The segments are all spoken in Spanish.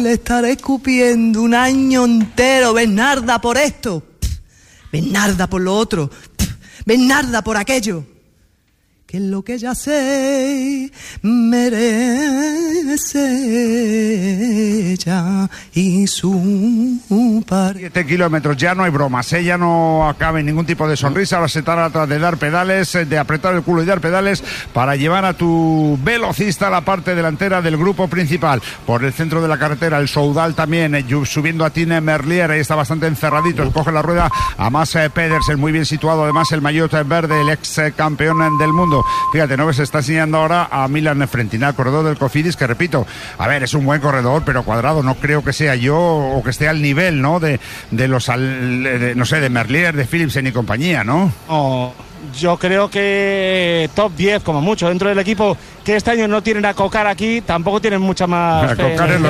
Le estaré escupiendo un año entero, Bernarda, por esto, Bernarda por lo otro, Bernarda por aquello. Que es lo que ya sé merece ella y su par. 7 kilómetros, ya no hay bromas, ya no acabe ningún tipo de sonrisa. Ahora se trata de dar pedales, de apretar el culo y dar pedales para llevar a tu velocista a la parte delantera del grupo principal. Por el centro de la carretera, el Soudal también, subiendo a Tine Merlier, ahí está bastante encerradito, coge la rueda a Mads Pedersen, muy bien situado, además el maillot verde, el ex campeón del mundo. Fíjate, ¿no? Se está enseñando ahora a Milan Frentina, el corredor del Cofidis, que repito, a ver, es un buen corredor, pero Cuadrado no creo que sea yo o que esté al nivel, ¿no? De los, no sé, de Merlier, de Philipsen y compañía, ¿no? Oh, yo creo que top 10 como mucho dentro del equipo, que este año no tienen a Cocar aquí, tampoco tienen mucha más. Cocar es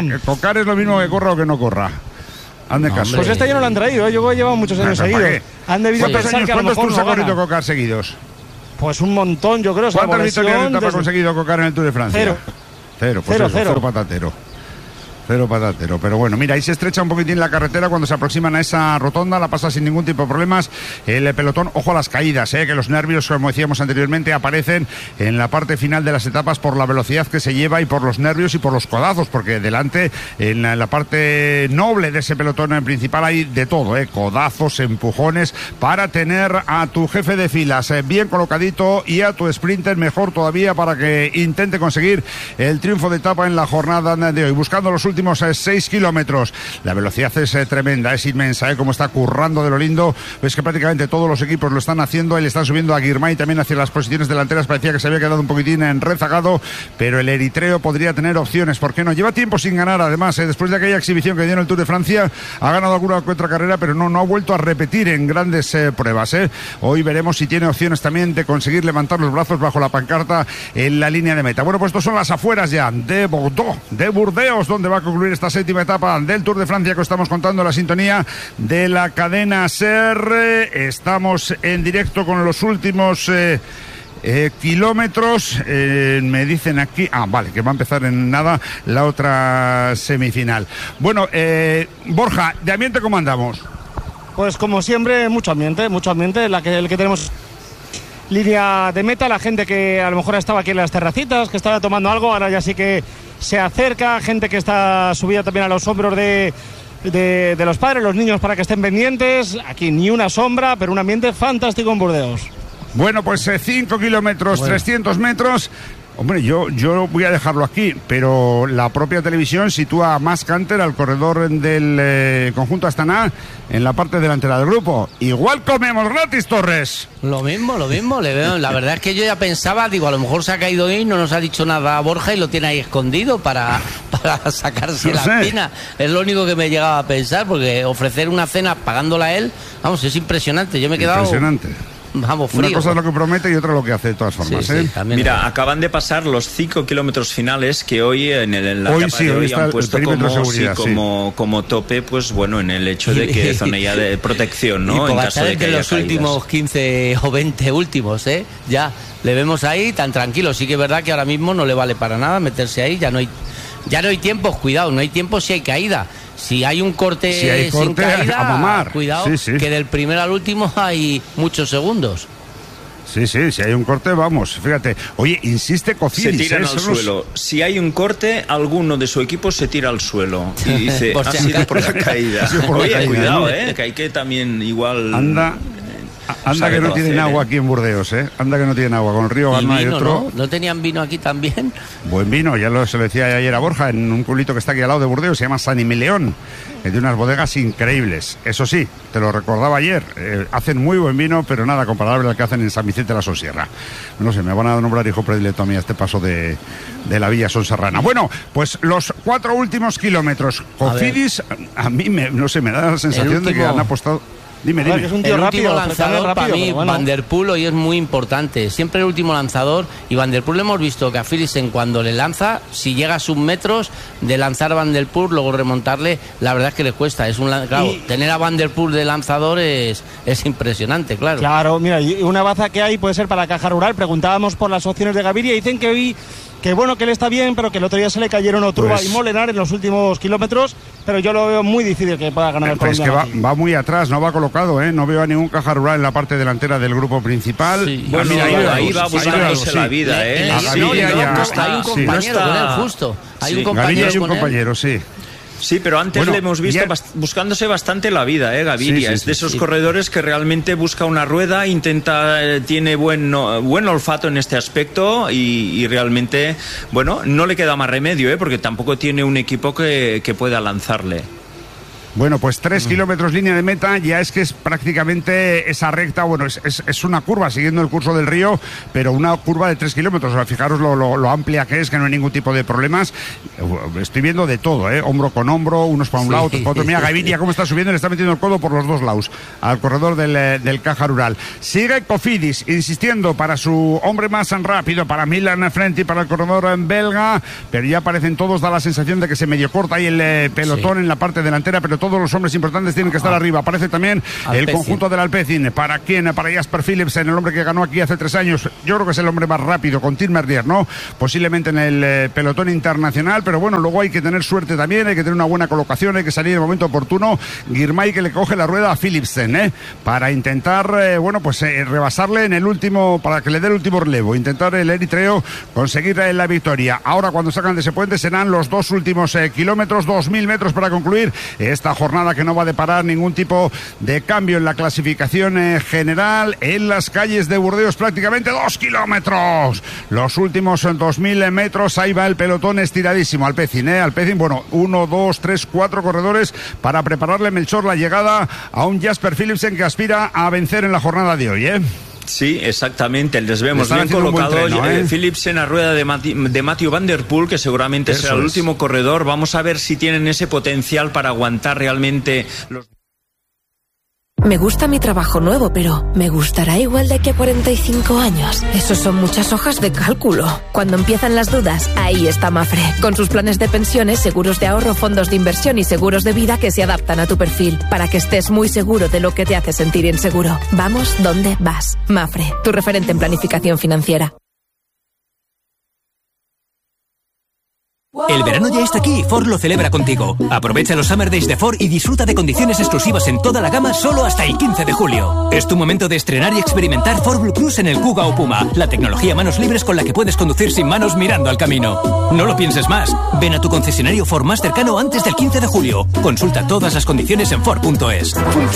lo mismo que corra o que no corra. Hazme caso. Pues este año no lo han traído, yo llevo muchos años seguidos. Han debido pensar que a lo mejor ¿Cuántos ha corrido Cocar seguidos? Pues un montón, yo creo. ¿Cuántas victorias de etapa ha conseguido Cocar en el Tour de Francia? Cero, patatero. Cero patatero, pero bueno, mira, ahí se estrecha un poquitín la carretera cuando se aproximan a esa rotonda, la pasa sin ningún tipo de problemas el pelotón. Ojo a las caídas, que los nervios, como decíamos anteriormente, aparecen en la parte final de las etapas por la velocidad que se lleva y por los nervios y por los codazos, porque delante, en la parte noble de ese pelotón principal, hay de todo, codazos, empujones, para tener a tu jefe de filas bien colocadito y a tu sprinter mejor todavía para que intente conseguir el triunfo de etapa en la jornada de hoy, buscando los últimos 6 kilómetros. La velocidad es tremenda, es inmensa, como está currando de lo lindo. Es que prácticamente todos los equipos lo están haciendo. Él está subiendo a Girmay también hacia las posiciones delanteras. Parecía que se había quedado un poquitín rezagado, pero el eritreo podría tener opciones. ¿Por qué no? Lleva tiempo sin ganar, además, después de aquella exhibición que dio en el Tour de Francia. Ha ganado alguna que otra carrera, pero no ha vuelto a repetir en grandes pruebas. Hoy veremos si tiene opciones también de conseguir levantar los brazos bajo la pancarta en la línea de meta. Bueno, pues estos son las afueras ya de Bordeaux, de Burdeos, donde va a concluir esta séptima etapa del Tour de Francia que estamos contando en la sintonía de la cadena SER. Estamos en directo con los últimos kilómetros. Me dicen aquí, vale, que va a empezar en nada la otra semifinal. Bueno, Borja, ¿de ambiente cómo andamos? Pues como siempre, mucho ambiente, el que tenemos línea de meta, la gente que a lo mejor estaba aquí en las terracitas, que estaba tomando algo, ahora ya sí que se acerca, gente que está subida también a los hombros de los padres, los niños, para que estén pendientes. Aquí ni una sombra, pero un ambiente fantástico en Burdeos. Bueno, pues 5 kilómetros, 300 metros. Hombre, yo voy a dejarlo aquí, pero la propia televisión sitúa a Mads Canter, al corredor del conjunto Astana, en la parte delantera del grupo. Igual comemos gratis, Torres. Lo mismo, le veo. La verdad es que yo ya pensaba, digo, a lo mejor se ha caído hoy, no nos ha dicho nada a Borja y lo tiene ahí escondido para sacarse la espina. Es lo único que me llegaba a pensar, porque ofrecer una cena pagándola a él, vamos, es impresionante. Yo me he quedado... Impresionante. Vamos, frío. Una cosa es lo que promete y otra lo que hace de todas formas. Sí, Mira, acaban de pasar los 5 kilómetros finales que hoy en la etapa de hoy han puesto como tope, pues bueno, en el hecho de que zona ya de protección, ¿no? Y en caso de que haya los últimos 15 o 20 últimos, ya le vemos ahí tan tranquilo. Sí que es verdad que ahora mismo no le vale para nada meterse ahí, ya no hay tiempos, cuidado, no hay tiempo si hay caída. Si hay un corte, sin caída, a mamar. Cuidado, que del primero al último hay muchos segundos. Sí, si hay un corte, vamos, fíjate. Oye, insiste Cofidis. Se tiran al suelo. Si hay un corte, alguno de su equipo se tira al suelo. Y dice, ha sido por la caída. Oye, cuidado, que hay que también igual... Anda que no tienen agua aquí en Burdeos, Anda que no tienen agua. Con el río Galma y otro... ¿No tenían vino aquí también? Buen vino, se lo decía ayer a Borja, en un pueblito que está aquí al lado de Burdeos, se llama San Imileón, que tiene unas bodegas increíbles. Eso sí, te lo recordaba ayer, hacen muy buen vino, pero nada comparable al que hacen en San Vicente de la Sonsierra. No sé, me van a nombrar hijo predilecto a mí a este paso de la Villa Sonserrana. Bueno, pues los 4 últimos kilómetros. Cofidis, a mí me da la sensación de que han apostado... Dime. Que es un tío rápido, lanzador para mí, bueno. Van der Poel hoy es muy importante. Siempre el último lanzador. Y Van der Poel hemos visto que a Philipsen cuando le lanza, si llega a sus metros de lanzar Van der Poel, luego remontarle, la verdad es que le cuesta. Tener a Van der Poel de lanzador es impresionante, claro. Claro, mira, y una baza que hay puede ser para la Caja Rural. Preguntábamos por las opciones de Gaviria y dicen que hoy que bueno, que él está bien, pero que el otro día se le cayeron Otruba y Molenar en los últimos kilómetros, pero yo lo veo muy difícil que pueda ganar el colombiano. Es que va muy atrás, no va colocado, ¿eh? No veo a ningún Caja Rural en la parte delantera del grupo principal. Sí. Bueno, ahí va buscándose la vida, ¿eh? Hay un compañero con él, justo. Hay un compañero y un compañero, sí. Sí, pero antes le hemos visto buscándose bastante la vida, Gaviria. Es de esos corredores que realmente busca una rueda, tiene buen olfato en este aspecto y realmente, bueno, no le queda más remedio, porque tampoco tiene un equipo que pueda lanzarle. Bueno, pues 3 kilómetros línea de meta, ya es que es prácticamente esa recta, bueno, es una curva siguiendo el curso del río, pero una curva de 3 kilómetros, o sea, fijaros lo amplia que es, que no hay ningún tipo de problemas. Estoy viendo de todo, hombro con hombro, unos para un lado, otros para otro. Mira, Gaviria cómo está subiendo, le está metiendo el codo por los dos lados al corredor del Caja Rural. Sigue Cofidis insistiendo para su hombre más rápido, para Milan Frenti, para el corredor belga, pero ya aparecen todos, da la sensación de que se medio corta ahí el pelotón en la parte delantera, pero todos los hombres importantes tienen que estar arriba. Aparece también el conjunto del Alpecin. ¿Para quién? Para Jasper Philipsen, el hombre que ganó aquí hace 3 años. Yo creo que es el hombre más rápido, con Tim Merlier, ¿no? Posiblemente en el pelotón internacional, pero bueno, luego hay que tener suerte también, hay que tener una buena colocación, hay que salir en el momento oportuno. Girmay que le coge la rueda a Philipsen, para intentar, rebasarle en el último, para que le dé el último relevo, intentar el eritreo conseguir la victoria. Ahora cuando sacan de ese puente serán los 2 últimos kilómetros, 2000 metros para concluir esta jornada que no va a deparar ningún tipo de cambio en la clasificación general. En las calles de Burdeos prácticamente 2 kilómetros, los últimos 2000 metros, ahí va el pelotón estiradísimo. Alpecin, 1, 2, 3, 4 corredores para prepararle, Melchor, la llegada a un Jasper Philipsen que aspira a vencer en la jornada de hoy, Sí, exactamente, les vemos bien colocado. Philipsen a rueda de Mathieu Van Der Poel, que seguramente será el último corredor. Vamos a ver si tienen ese potencial para aguantar realmente los... Me gusta mi trabajo nuevo, pero ¿me gustará igual de aquí a 45 años? Esos son muchas hojas de cálculo. Cuando empiezan las dudas, ahí está Mapfre, con sus planes de pensiones, seguros de ahorro, fondos de inversión y seguros de vida que se adaptan a tu perfil, para que estés muy seguro de lo que te hace sentir inseguro. Vamos donde vas. Mapfre, tu referente en planificación financiera. El verano ya está aquí y Ford lo celebra contigo. Aprovecha los Summer Days de Ford y disfruta de condiciones exclusivas en toda la gama solo hasta el 15 de julio. Es tu momento de estrenar y experimentar Ford Blue Cruise en el Kuga o Puma, la tecnología manos libres con la que puedes conducir sin manos mirando al camino. No lo pienses más. Ven a tu concesionario Ford más cercano antes del 15 de julio. Consulta todas las condiciones en Ford.es.